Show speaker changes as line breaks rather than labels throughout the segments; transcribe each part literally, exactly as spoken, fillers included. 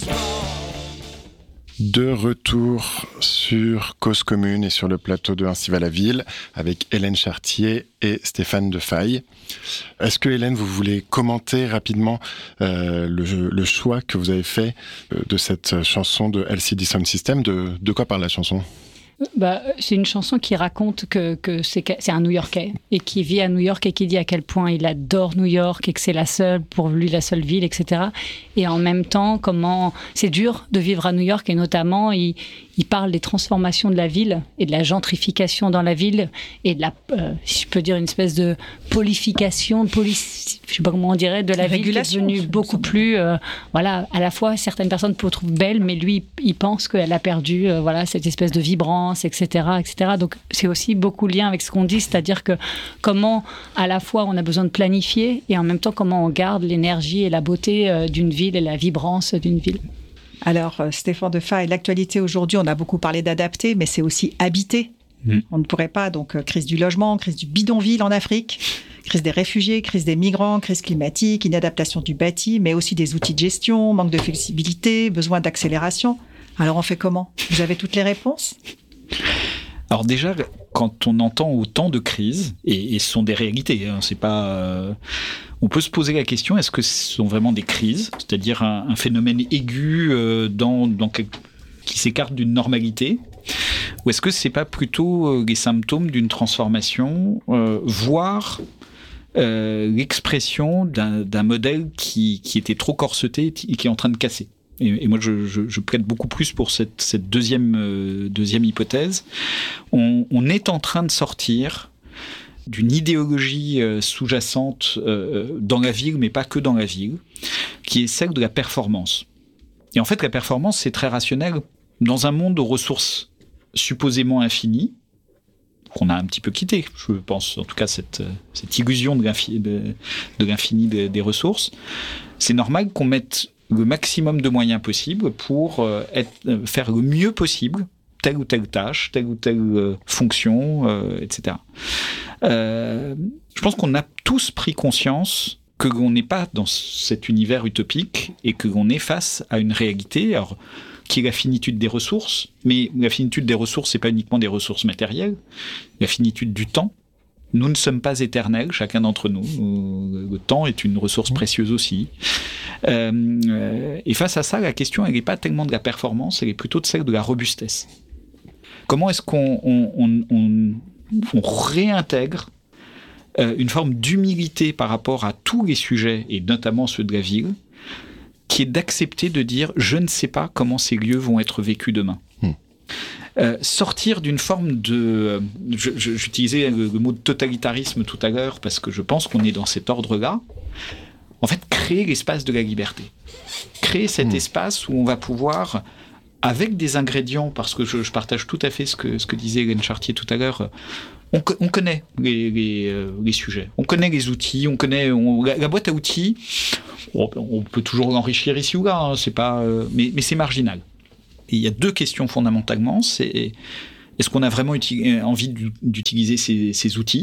De retour sur Cause Commune et sur le plateau de Ainsi va la ville avec Hélène Chartier et Stéphane Defaille. Est-ce que Hélène, vous voulez commenter rapidement euh, le, le choix que vous avez fait euh, de cette chanson de L C D Sound System? De, de quoi parle la chanson?
Bah, c'est une chanson qui raconte que, que c'est, c'est un New-Yorkais et qui vit à New York et qui dit à quel point il adore New York et que c'est la seule, pour lui, la seule ville, et cetera. Et en même temps, comment c'est dur de vivre à New York et notamment, il, il parle des transformations de la ville et de la gentrification dans la ville et de la, euh, si je peux dire, une espèce de polification, de police, je sais pas comment on dirait, de la ville qui est devenue beaucoup plus, euh, voilà, à la fois certaines personnes le trouvent belle, mais lui, il pense qu'elle a perdu, euh, voilà, cette espèce de vibrance, et cetera, et cetera. Donc c'est aussi beaucoup lien avec ce qu'on dit, c'est-à-dire que comment à la fois on a besoin de planifier et en même temps comment on garde l'énergie et la beauté euh, d'une ville et la vibrance d'une ville.
Alors Stéphane Defaille, l'actualité aujourd'hui, on a beaucoup parlé d'adapter, mais c'est aussi habiter. Mmh. On ne pourrait pas, donc euh, crise du logement, crise du bidonville en Afrique, crise des réfugiés, crise des migrants, crise climatique, inadaptation du bâti, mais aussi des outils de gestion, manque de flexibilité, besoin d'accélération. Alors on fait comment? Vous avez toutes les réponses?
Alors déjà, quand on entend autant de crises, et, et ce sont des réalités, hein, c'est pas, euh, on peut se poser la question, est-ce que ce sont vraiment des crises, c'est-à-dire un, un phénomène aigu euh, dans, dans, qui s'écarte d'une normalité, ou est-ce que c'est pas plutôt euh, les symptômes d'une transformation, euh, voire euh, l'expression d'un, d'un modèle qui, qui était trop corseté et qui est en train de casser? Et, et moi, je, je, je plaide beaucoup plus pour cette, cette deuxième, euh, deuxième hypothèse. On, on est en train de sortir d'une idéologie euh, sous-jacente euh, dans la ville, mais pas que dans la ville, qui est celle de la performance. Et en fait, la performance, c'est très rationnel. Dans un monde aux ressources supposément infinies, qu'on a un petit peu quitté, je pense, en tout cas, cette, cette illusion de, l'infi, de, de l'infini des, des ressources, c'est normal qu'on mette le maximum de moyens possibles pour euh, être, euh, faire le mieux possible telle ou telle tâche, telle ou telle euh, fonction, euh, et cetera. Euh, je pense qu'on a tous pris conscience que l'on n'est pas dans cet univers utopique et que l'on est face à une réalité, alors, qui est la finitude des ressources, mais la finitude des ressources, c'est pas uniquement des ressources matérielles, la finitude du temps. Nous ne sommes pas éternels, chacun d'entre nous. Le temps est une ressource précieuse aussi. Euh, et face à ça, la question, elle n'est pas tellement de la performance, elle est plutôt de celle de la robustesse. Comment est-ce qu'on on, on, on, on réintègre euh, une forme d'humilité par rapport à tous les sujets, et notamment ceux de la ville, qui est d'accepter de dire « je ne sais pas comment ces lieux vont être vécus demain ». Euh, sortir d'une forme de... Je, je, j'utilisais le, le mot de totalitarisme tout à l'heure parce que je pense qu'on est dans cet ordre-là. En fait, créer l'espace de la liberté. Créer cet mmh. espace où on va pouvoir, avec des ingrédients, parce que je, je partage tout à fait ce que, ce que disait Hélène Chartier tout à l'heure, on, on connaît les, les, euh, les sujets, on connaît les outils, on connaît on, la, la boîte à outils, on, on peut toujours l'enrichir ici ou là, hein, c'est pas, euh, mais, mais c'est marginal. Et il y a deux questions fondamentalement, c'est est-ce qu'on a vraiment uti- envie d'utiliser ces, ces outils ?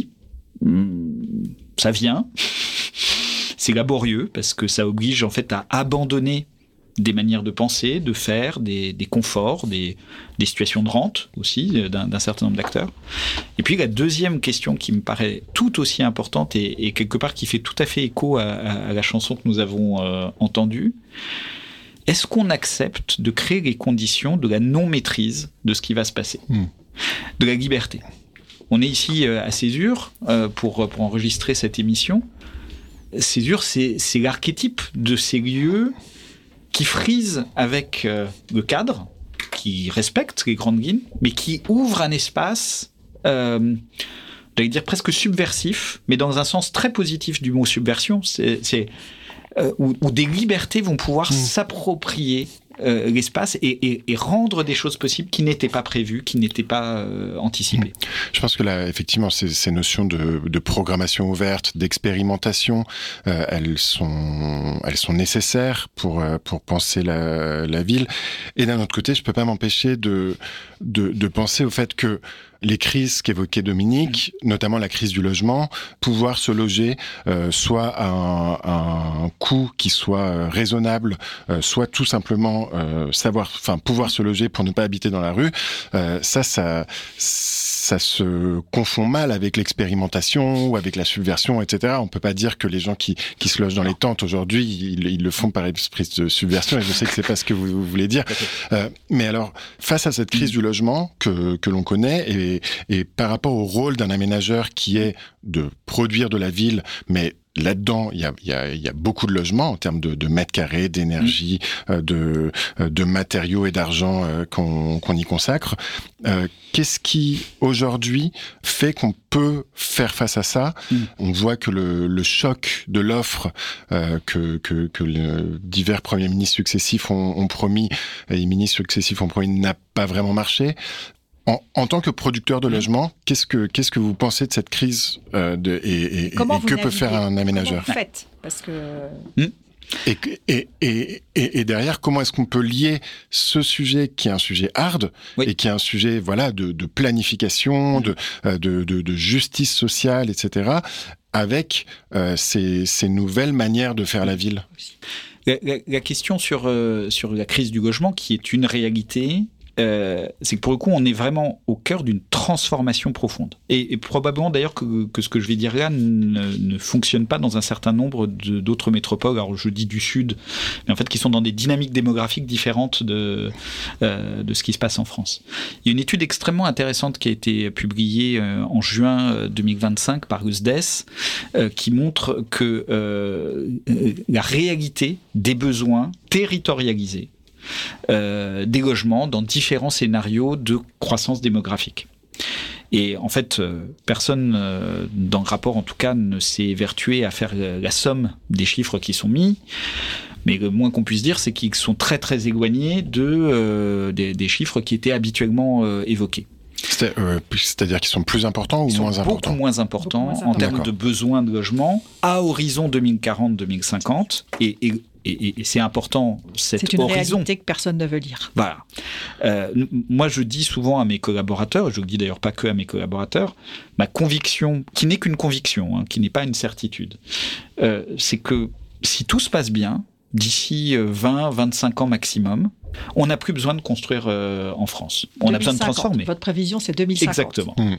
Ça vient, c'est laborieux parce que ça oblige en fait à abandonner des manières de penser, de faire, des, des conforts, des, des situations de rente aussi d'un, d'un certain nombre d'acteurs. Et puis la deuxième question qui me paraît tout aussi importante et, et quelque part qui fait tout à fait écho à, à, à la chanson que nous avons euh, entendue, est-ce qu'on accepte de créer les conditions de la non-maîtrise de ce qui va se passer, mmh. de la liberté? On est ici à Césure euh, pour, pour enregistrer cette émission. Césure, c'est, c'est l'archétype de ces lieux qui frisent avec euh, le cadre, qui respectent les grandes lignes, mais qui ouvrent un espace, euh, j'allais dire presque subversif, mais dans un sens très positif du mot subversion. C'est... c'est Euh, où, où des libertés vont pouvoir mmh. s'approprier euh, l'espace et, et, et rendre des choses possibles qui n'étaient pas prévues, qui n'étaient pas euh, anticipées.
Mmh. Je pense que là, effectivement, ces, ces notions de, de programmation ouverte, d'expérimentation, euh, elles sont, elles sont nécessaires pour euh, pour penser la, la ville. Et d'un autre côté, je peux pas m'empêcher de de, de penser au fait que les crises qu'évoquait Dominique, mmh. notamment la crise du logement, pouvoir se loger euh, soit à un, à un coût qui soit raisonnable, euh, soit tout simplement euh, savoir, enfin pouvoir se loger pour ne pas habiter dans la rue, euh, ça, ça, ça se confond mal avec l'expérimentation ou avec la subversion, et cetera. On peut pas dire que les gens qui, qui se logent dans les tentes aujourd'hui, ils, ils le font par esprit de subversion, et je sais que c'est pas ce que vous, vous voulez dire. Euh, mais alors, face à cette crise du logement que, que l'on connaît, et, et par rapport au rôle d'un aménageur qui est de produire de la ville, mais là-dedans, il y a, il y a, il y a beaucoup de logements en termes de, de mètres carrés, d'énergie, mmh. euh, de, de matériaux et d'argent euh, qu'on, qu'on y consacre. Euh, qu'est-ce qui, aujourd'hui, fait qu'on peut faire face à ça ? mmh. On voit que le, le choc de l'offre euh, que, que, que les divers premiers ministres successifs ont, ont promis, et les ministres successifs ont promis, n'a pas vraiment marché. En, en tant que producteur de logement, qu'est-ce que, qu'est-ce que vous pensez de cette crise euh, de, et, et, et que peut faire un aménageur ?
Comment vous faites ? Parce que...
Mmh. Et, et, et, et, et derrière, comment est-ce qu'on peut lier ce sujet qui est un sujet hard oui. et qui est un sujet voilà, de, de planification, mmh. de, de, de, de justice sociale, et cetera, avec euh, ces, ces nouvelles manières de faire la ville ?
La, la, la question sur, euh, sur la crise du logement, qui est une réalité... Euh, c'est que pour le coup, on est vraiment au cœur d'une transformation profonde. Et, et probablement d'ailleurs que, que ce que je vais dire là ne, ne fonctionne pas dans un certain nombre de, d'autres métropoles, alors je dis du Sud, mais en fait qui sont dans des dynamiques démographiques différentes de, euh, de ce qui se passe en France. Il y a une étude extrêmement intéressante qui a été publiée euh, en juin deux mille vingt-cinq par U S D E S euh, qui montre que euh, la réalité des besoins territorialisés Euh, des logements dans différents scénarios de croissance démographique. Et en fait, euh, personne euh, dans le rapport, en tout cas, ne s'est évertué à faire euh, la somme des chiffres qui sont mis. Mais le moins qu'on puisse dire, c'est qu'ils sont très très éloignés de, euh, des, des chiffres qui étaient habituellement euh, évoqués.
C'est, euh, c'est-à-dire qu'ils sont plus importants ou
Ils sont
moins importants ?
Beaucoup moins importants
beaucoup moins
en
importants.
termes
D'accord.
de besoins de logement à horizon deux mille quarante deux mille cinquante. Et, et, et, et c'est important, cet
c'est une
horizon.
réalité que personne ne veut lire.
Voilà. Euh, moi, je dis souvent à mes collaborateurs, je le dis d'ailleurs pas que à mes collaborateurs, ma conviction, qui n'est qu'une conviction, hein, qui n'est pas une certitude, euh, c'est que si tout se passe bien, d'ici vingt à vingt-cinq ans maximum, on n'a plus besoin de construire euh, en France. On a besoin de transformer.
Votre prévision, c'est deux mille cinquante.
Exactement.
Mmh.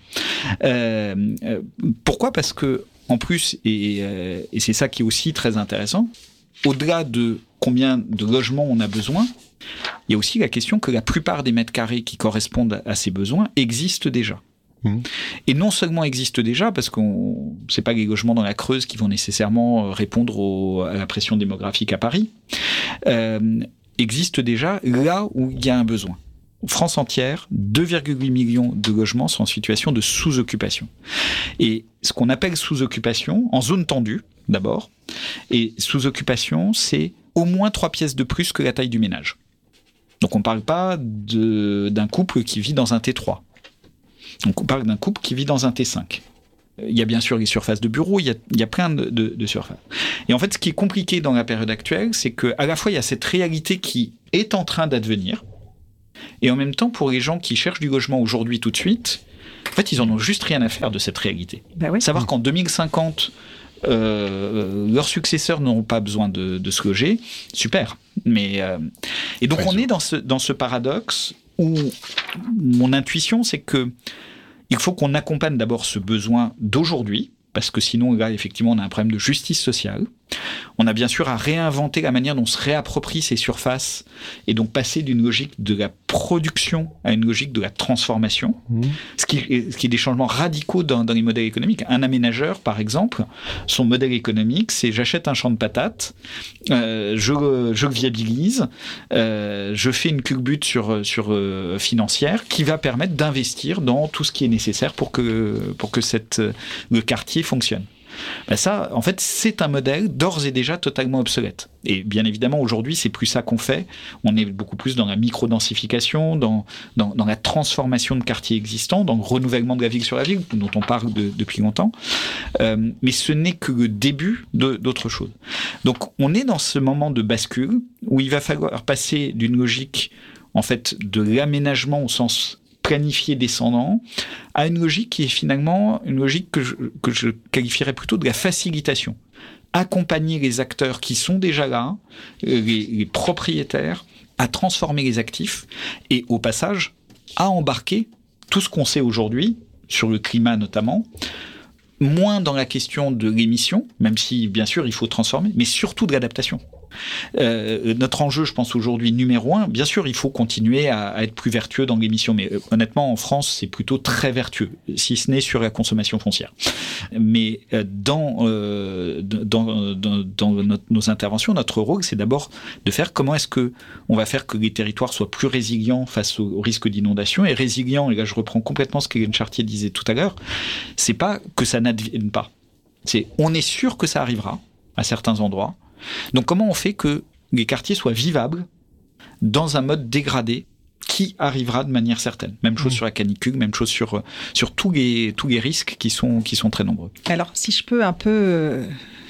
Euh, euh, pourquoi ? Parce que, en plus, et, euh, et c'est ça qui est aussi très intéressant, au-delà de combien de logements on a besoin, il y a aussi la question que la plupart des mètres carrés qui correspondent à ces besoins existent déjà. Mmh. Et non seulement existent déjà, parce que ce n'est pas les logements dans la Creuse qui vont nécessairement répondre au, à la pression démographique à Paris, euh, existent déjà là où il y a un besoin. En France entière, deux virgule huit millions de logements sont en situation de sous-occupation. Et ce qu'on appelle sous-occupation, en zone tendue d'abord, et sous-occupation, c'est au moins trois pièces de plus que la taille du ménage. Donc on ne parle pas de, d'un couple qui vit dans un T trois. Donc on parle d'un couple qui vit dans un T cinq. Il y a bien sûr les surfaces de bureaux, il y a, il y a plein de, de, de surfaces. Et en fait, ce qui est compliqué dans la période actuelle, c'est qu'à la fois, il y a cette réalité qui est en train d'advenir, et en même temps, pour les gens qui cherchent du logement aujourd'hui tout de suite, en fait, ils en ont juste rien à faire de cette réalité.
Ben oui.
Savoir qu'en deux mille cinquante, euh, leurs successeurs n'auront pas besoin de, de se loger, super. Mais, euh, et donc, ouais, on est dans ce, dans ce paradoxe où mon intuition, c'est que il faut qu'on accompagne d'abord ce besoin d'aujourd'hui, parce que sinon, là, effectivement, on a un problème de justice sociale. On a bien sûr à réinventer la manière dont on se réapproprie ces surfaces et donc passer d'une logique de la production à une logique de la transformation, mmh. ce, qui est, ce qui est des changements radicaux dans, dans les modèles économiques. Un aménageur, par exemple, son modèle économique, c'est j'achète un champ de patates, euh, je, je le viabilise, euh, je fais une culbute sur, sur, euh, financière qui va permettre d'investir dans tout ce qui est nécessaire pour que, pour que cette, le quartier fonctionne. Ben ça, en fait, c'est un modèle d'ores et déjà totalement obsolète. Et bien évidemment, aujourd'hui, c'est plus ça qu'on fait. On est beaucoup plus dans la micro-densification, dans, dans, dans la transformation de quartiers existants, dans le renouvellement de la ville sur la ville, dont on parle de, depuis longtemps. Euh, mais ce n'est que le début de, d'autre chose. Donc, on est dans ce moment de bascule où il va falloir passer d'une logique, en fait, de l'aménagement au sens planifié descendant, à une logique qui est finalement une logique que je, que je qualifierais plutôt de la facilitation. Accompagner les acteurs qui sont déjà là, les, les propriétaires, à transformer les actifs et au passage à embarquer tout ce qu'on sait aujourd'hui, sur le climat notamment, moins dans la question de l'émission, même si bien sûr il faut transformer, mais surtout de l'adaptation. Euh, notre enjeu, je pense aujourd'hui numéro un, bien sûr il faut continuer à, à être plus vertueux dans l'émission, mais euh, honnêtement en France c'est plutôt très vertueux, si ce n'est sur la consommation foncière. Mais euh, dans, euh, dans, dans, dans notre, nos interventions, notre rôle c'est d'abord de faire comment est-ce que on va faire que les territoires soient plus résilients face au, au risque d'inondation, et résilients, et là je reprends complètement ce qu'Hélène Chartier disait tout à l'heure, c'est pas que ça n'advienne pas, c'est on est sûr que ça arrivera à certains endroits. Donc comment on fait que les quartiers soient vivables dans un mode dégradé qui arrivera de manière certaine. Même chose mmh. sur la canicule, même chose sur, sur tous, les, tous les risques qui sont, qui sont très nombreux.
Alors si je peux un peu euh,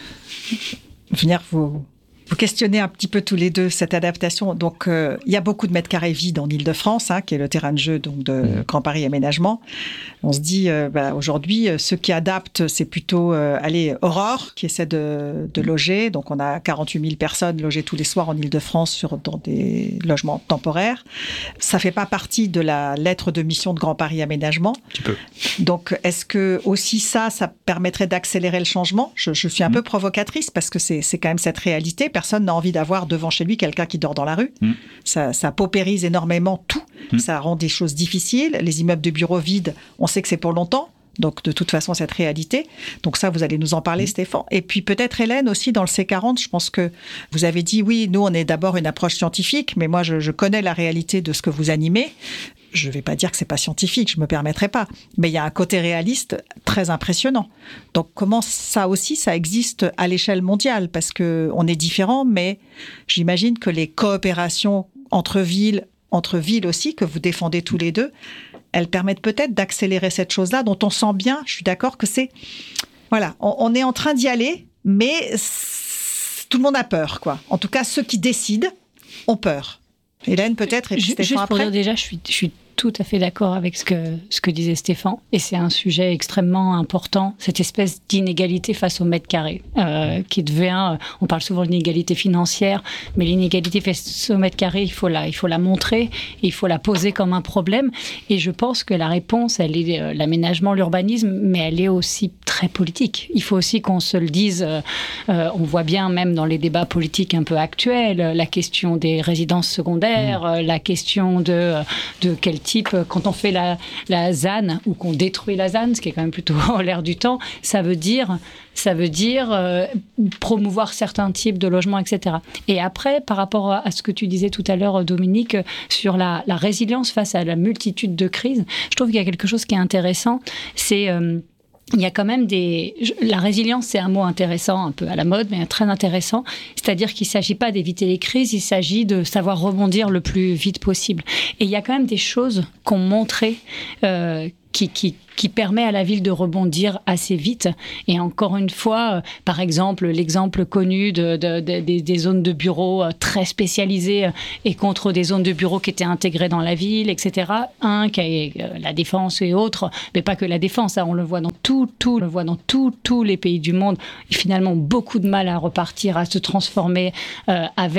venir vous... Vous questionnez un petit peu tous les deux cette adaptation. Donc, euh, il y a beaucoup de mètres carrés vides en Île-de-France, hein, qui est le terrain de jeu donc, de mmh. Grand Paris Aménagement. On se dit, euh, bah, aujourd'hui, ceux qui adaptent, c'est plutôt, euh, allez, Aurore, qui essaie de, de loger. Donc, on a quarante-huit mille personnes logées tous les soirs en Île-de-France sur, dans des logements temporaires. Ça ne fait pas partie de la lettre de mission de Grand Paris Aménagement. Un
petit peu.
Donc, est-ce que aussi ça, ça permettrait d'accélérer le changement ? je, je suis un mmh. peu provocatrice parce que c'est, c'est quand même cette réalité. Personne n'a envie d'avoir devant chez lui quelqu'un qui dort dans la rue. Mmh. Ça, ça paupérise énormément tout. Mmh. Ça rend des choses difficiles. Les immeubles de bureaux vides, on sait que c'est pour longtemps. Donc, de toute façon, cette réalité. Donc ça, vous allez nous en parler, mmh. Stéphane. Et puis peut-être, Hélène, aussi, dans le C quarante, je pense que vous avez dit, oui, nous, on est d'abord une approche scientifique, mais moi, je, je connais la réalité de ce que vous animez. Je ne vais pas dire que ce n'est pas scientifique, je ne me permettrai pas. Mais il y a un côté réaliste très impressionnant. Donc, comment ça aussi, ça existe à l'échelle mondiale ? Parce qu'on est différents, mais j'imagine que les coopérations entre villes, entre villes aussi, que vous défendez tous les deux, elles permettent peut-être d'accélérer cette chose-là, dont on sent bien, je suis d'accord, que c'est... Voilà, on, on est en train d'y aller, mais tout le monde a peur, quoi. En tout cas, ceux qui décident ont peur. Hélène, peut-être, et puis Stéphane
Juste
après.
pour dire déjà, je suis, je suis tout à fait d'accord avec ce que, ce que disait Stéphane. Et c'est un sujet extrêmement important, cette espèce d'inégalité face au mètre carré, euh, qui devient, on parle souvent d'inégalité financière, mais l'inégalité face au mètre carré, il faut la, il faut la montrer, et il faut la poser comme un problème. Et je pense que la réponse, elle est euh, l'aménagement, l'urbanisme, mais elle est aussi très politique. Il faut aussi qu'on se le dise, euh, euh, on voit bien même dans les débats politiques un peu actuels, la question des résidences secondaires, mmh. euh, la question de, de quel type, quand on fait la, la Z A N ou qu'on détruit la Z A N, ce qui est quand même plutôt l'air du temps, ça veut dire, ça veut dire euh, promouvoir certains types de logements, et cetera. Et après, par rapport à ce que tu disais tout à l'heure, Dominique, sur la, la résilience face à la multitude de crises, je trouve qu'il y a quelque chose qui est intéressant, c'est... Euh, il y a quand même des... La résilience, c'est un mot intéressant, un peu à la mode, mais très intéressant. C'est-à-dire qu'il ne s'agit pas d'éviter les crises, il s'agit de savoir rebondir le plus vite possible. Et il y a quand même des choses qu'on montrait euh, qui, qui, qui permet à la ville de rebondir assez vite. Et encore une fois, euh, par exemple, l'exemple connu de, de, de, de, des zones de bureaux euh, très spécialisées euh, et contre des zones de bureaux qui étaient intégrées dans la ville, et cetera. Un, qui est euh, la Défense et autres, mais pas que la Défense, hein, on le voit dans tout, tout, on le voit dans tout, tous les pays du monde. Et finalement, beaucoup de mal à repartir, à se transformer euh, avec